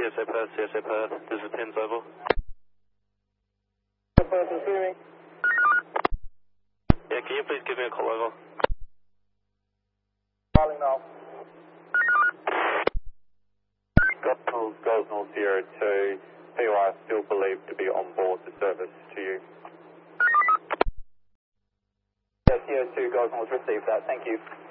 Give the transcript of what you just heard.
CSA Perth, this is Pins over. Perth receiving. Yeah, can you please give me a call over? Calling now. Gosnell 02, POI still believed to be on board the service to you. Yes, CO2 Gosnell's received that, thank you.